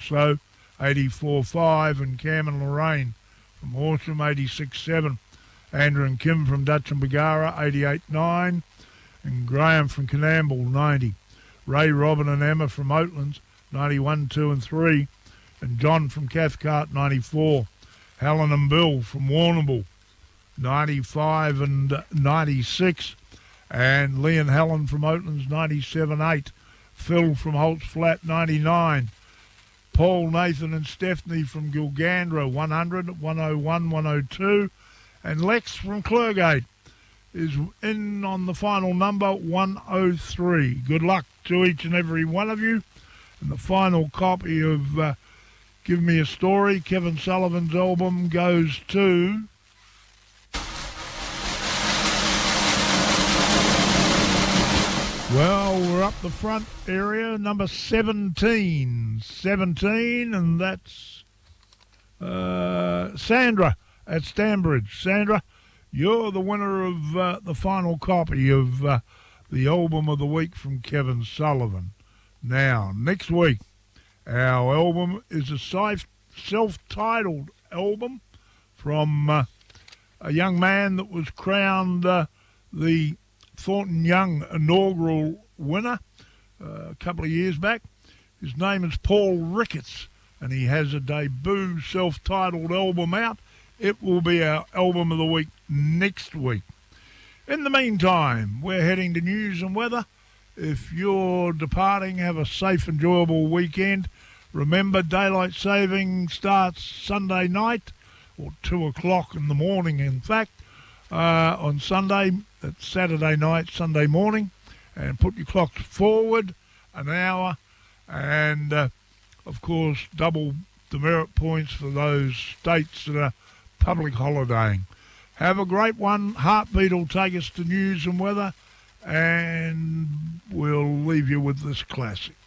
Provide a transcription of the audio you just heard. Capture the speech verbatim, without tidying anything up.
also eighty-four five, and Cam and Lorraine from Horsham eighty-six seven. Andrew and Kim from Dutch and Bagara eighty-eight nine, and Graham from Canamble ninety. Ray, Robin and Emma from Oatlands ninety-one two and three, and John from Cathcart ninety-four. Helen and Bill from Warrnambool ninety-five and ninety-six, and Lee and Helen from Oatlands ninety-seven eight. Phil from Holt's Flat ninety-nine. Paul, Nathan and Stephanie from Gilgandra one hundred, one oh one, one oh two, and Lex from Clergate is in on the final number one oh three. Good luck to each and every one of you. And the final copy of uh, Give Me a Story, Kevin Sullivan's album, goes to well, we're up the front area, number seventeen. seventeen, and that's uh, Sandra at Stanbridge. Sandra, you're the winner of uh, the final copy of uh, the album of the week from Kevin Sullivan. Now, next week, our album is a self-titled album from uh, a young man that was crowned uh, the Thornton Young inaugural winner uh, a couple of years back. His name is Paul Ricketts, and he has a debut self-titled album out. It will be our album of the week next week. In the meantime, we're heading to news and weather. If you're departing, have a safe, enjoyable weekend. Remember, daylight saving starts Sunday night, or two o'clock in the morning, in fact, uh, on Sunday. It's Saturday night, Sunday morning. And put your clocks forward an hour. And, uh, of course, double demerit points for those states that are public holidaying. Have a great one. Heartbeat will take us to news and weather, and we'll leave you with this classic.